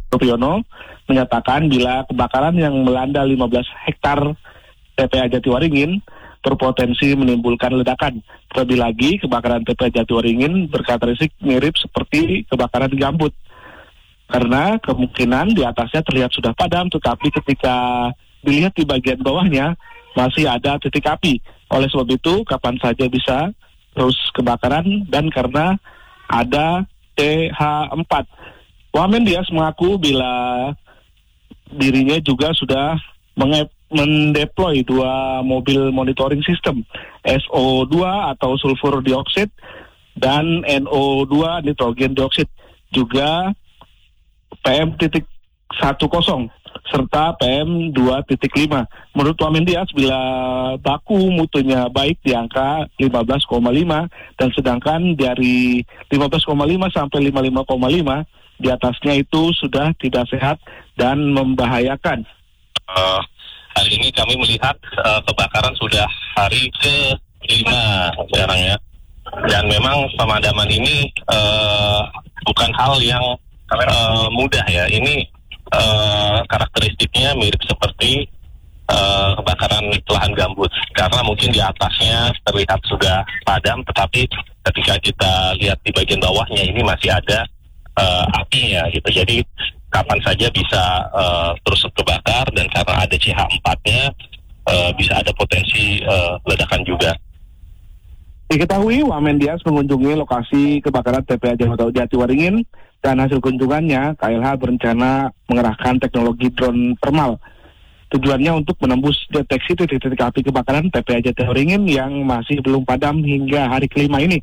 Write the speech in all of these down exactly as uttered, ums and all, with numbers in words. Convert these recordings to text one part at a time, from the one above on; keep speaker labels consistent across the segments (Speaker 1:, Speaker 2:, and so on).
Speaker 1: Rupiono menyatakan bila kebakaran yang melanda lima belas hektar T P A Jatiwaringin berpotensi menimbulkan ledakan. Terlebih lagi, kebakaran T P A Jatiwaringin berkarakteristik mirip seperti kebakaran gambut. Karena kemungkinan di atasnya terlihat sudah padam, tetapi ketika dilihat di bagian bawahnya masih ada titik api. Oleh sebab itu, kapan saja bisa terus kebakaran, dan karena ada T H empat. Wamen Dias mengaku bila dirinya juga sudah menge- mendeploy dua mobil monitoring system, S O dua atau sulfur dioxide dan N O dua nitrogen dioxide, juga P M sepuluh serta P M dua titik lima. Menurut Wamen Dias, bila baku mutunya baik di angka lima belas koma lima, dan sedangkan dari lima belas koma lima sampai lima puluh lima koma lima di atasnya itu sudah tidak sehat dan membahayakan.
Speaker 2: Uh, hari ini kami melihat uh, kebakaran sudah hari ke lima sekarang ya, dan memang pemadaman ini uh, bukan hal yang uh, mudah ya. Ini uh, karakteristiknya mirip seperti uh, kebakaran lahan gambut, karena mungkin di atasnya terlihat sudah padam, tetapi ketika kita lihat di bagian bawahnya ini masih ada uh, apinya gitu. Jadi kapan saja bisa uh, terus terbakar, dan karena ada C H empat-nya uh, bisa ada potensi uh, ledakan juga.
Speaker 1: Diketahui Wamen Dias mengunjungi lokasi kebakaran T P A Jatiwaringin, dan hasil kunjungannya K L H berencana mengerahkan teknologi drone thermal. Tujuannya untuk menembus deteksi titik-titik api kebakaran T P A Jatiwaringin yang masih belum padam hingga hari kelima ini.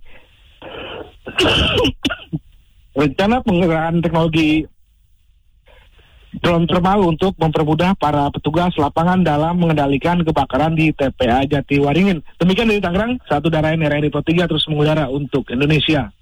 Speaker 1: Rencana pengerahan teknologi drone thermal untuk mempermudah para petugas lapangan dalam mengendalikan kebakaran di T P A Jatiwaringin. Demikian dari Tangerang, satu Darain R R I Pro tiga terus mengudara untuk Indonesia.